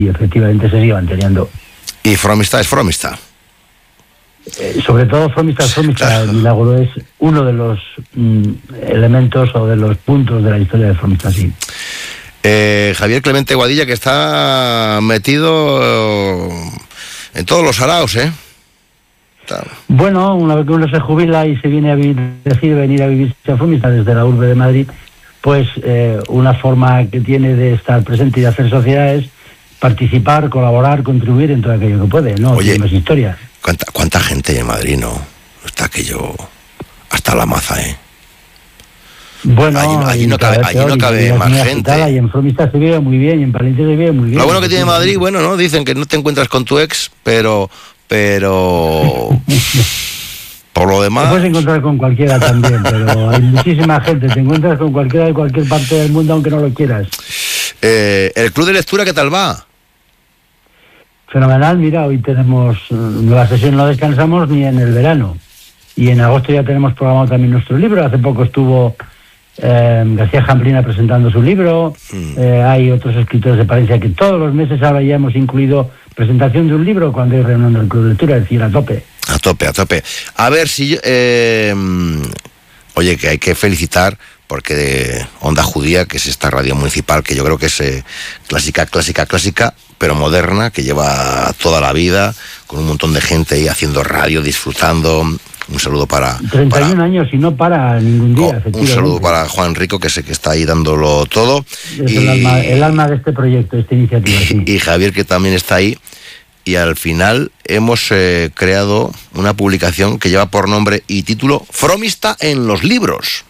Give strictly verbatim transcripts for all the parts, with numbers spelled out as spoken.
y efectivamente se sigue manteniendo. Y Fromista es Fromista. Eh, sobre todo Fromista es Fromista. Claro. El milagro es uno de los mm, elementos o de los puntos de la historia de Fromista, sí. Eh, Javier Clemente Guadilla, que está metido en todos los araos, ¿eh? Está... Bueno, una vez que uno se jubila y se viene a vivir, decide venir a vivir a Fromista desde la urbe de Madrid, pues eh, una forma que tiene de estar presente y de hacer sociedades, participar, colaborar, contribuir en todo aquello que puede, ¿no? Oye, no es historia. ¿cuánta, ¿cuánta gente hay en Madrid, no? Está aquello... hasta la maza, ¿eh? Bueno, allí, allí no cabe, allí no cabe más gente. Y en Fromista se vive muy bien, y en Palencia se vive muy bien. Lo bueno que tiene Madrid, bueno, ¿no? Dicen que no te encuentras con tu ex, pero... pero... por lo demás... Te puedes encontrar con cualquiera también, pero hay muchísima gente. Te encuentras con cualquiera de cualquier parte del mundo, aunque no lo quieras. Eh, ¿El club de lectura qué tal va? Fenomenal, mira, hoy tenemos nueva sesión, no descansamos ni en el verano. Y en agosto ya tenemos programado también nuestro libro. Hace poco estuvo eh, García Jamplina presentando su libro. Mm. Eh, hay otros escritores de Palencia que todos los meses ahora ya hemos incluido presentación de un libro cuando hay reunión del club de lectura, es decir, a tope. A tope, a tope. A ver si yo... Eh, oye, que hay que felicitar... porque de Onda Judía, que es esta radio municipal, que yo creo que es eh, clásica, clásica, clásica, pero moderna, que lleva toda la vida, con un montón de gente ahí haciendo radio, disfrutando. Un saludo para... treinta y un para, años y no para ningún día, oh, un saludo para Juan Rico, que sé que está ahí dándolo todo. Es y, el, alma, el alma de este proyecto, de esta iniciativa. Y, sí. y Javier, que también está ahí. Y al final hemos eh, creado una publicación que lleva por nombre y título Fromista en los libros.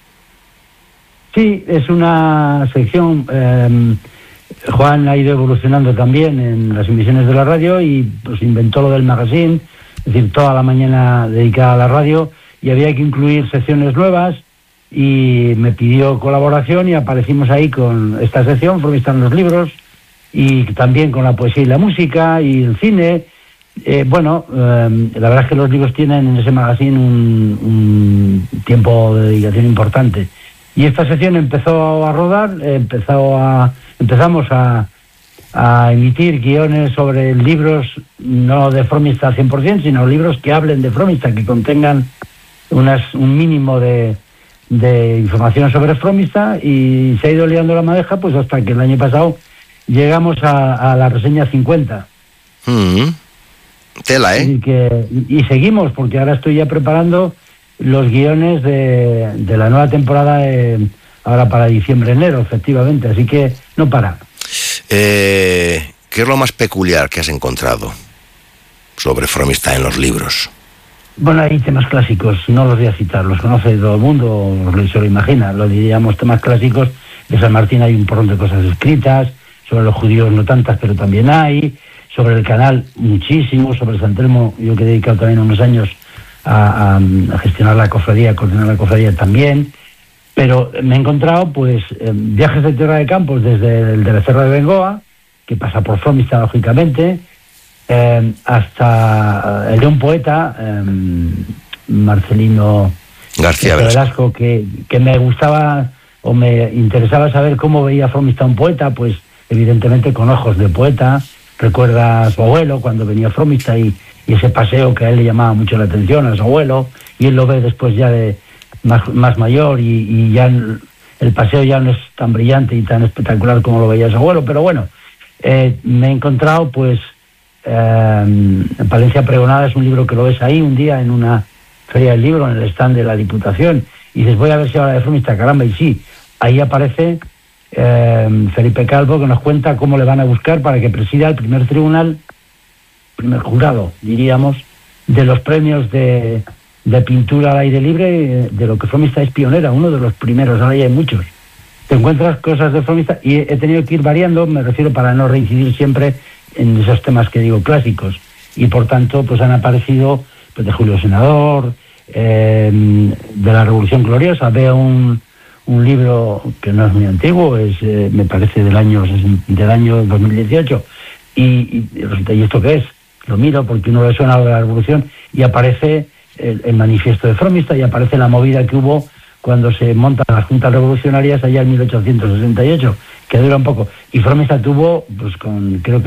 Sí, es una sección, eh, Juan ha ido evolucionando también en las emisiones de la radio y pues inventó lo del magazine, es decir, toda la mañana dedicada a la radio, y había que incluir secciones nuevas y me pidió colaboración y aparecimos ahí con esta sección, Fromista en los libros, y también con la poesía y la música y el cine. Eh, bueno, eh, la verdad es que los libros tienen en ese magazine un, un tiempo de dedicación importante. Y esta sección empezó a rodar, empezó a, empezamos a, a emitir guiones sobre libros, no de Fromista cien por ciento, sino libros que hablen de Fromista, que contengan unas, un mínimo de, de información sobre Fromista, y se ha ido liando la madeja pues hasta que el año pasado llegamos a, a la reseña cincuenta. Mm, tela, ¿eh? Y, que, y seguimos, porque ahora estoy ya preparando los guiones de, de la nueva temporada eh, ahora para diciembre, enero, efectivamente, así que no para. Eh, ¿Qué es lo más peculiar que has encontrado sobre Fromista en los libros? Bueno, hay temas clásicos, no los voy a citar, los conoce todo el mundo, se lo imagina, lo diríamos temas clásicos. De San Martín hay un porrón de cosas escritas, sobre los judíos no tantas, pero también hay, sobre el canal muchísimo, sobre San Telmo, yo que he dedicado también unos años A, a, a gestionar la cofradía, a coordinar la cofradía también, pero me he encontrado pues eh, viajes de tierra de campos desde el de Becerra de Bengoa, que pasa por Fromista lógicamente, eh, hasta el de un poeta, eh, Marcelino García Velasco, que, que me gustaba o me interesaba saber cómo veía Fromista un poeta, pues evidentemente con ojos de poeta. Recuerda a su abuelo cuando venía a Fromista y y ese paseo que a él le llamaba mucho la atención, a su abuelo, y él lo ve después ya de más, más mayor, y, y ya el, el paseo ya no es tan brillante y tan espectacular como lo veía su abuelo, pero bueno, eh, me he encontrado pues eh, Palencia Pregonada es un libro que lo ves ahí un día en una feria del libro, en el stand de la Diputación, y dices, voy a ver si habla de Fromista, caramba, y sí, ahí aparece eh, Felipe Calvo, que nos cuenta cómo le van a buscar para que presida el primer tribunal, primer jurado, diríamos, de los premios de, de pintura al aire libre, de lo que Fromista es pionera, uno de los primeros, ahora ya hay muchos. Te encuentras cosas de Fromista y he tenido que ir variando, me refiero para no reincidir siempre en esos temas que digo clásicos, y por tanto pues han aparecido pues, de Julio Senador, eh, de la Revolución Gloriosa. Veo un, un libro que no es muy antiguo, es eh, me parece del año del año dos mil dieciocho, y, y, ¿y esto qué es? Lo miro porque uno le suena a la Revolución y aparece el, el manifiesto de Fromista y aparece la movida que hubo cuando se montan las juntas revolucionarias allá en mil ochocientos sesenta y ocho, que dura un poco. Y Fromista tuvo, pues con creo que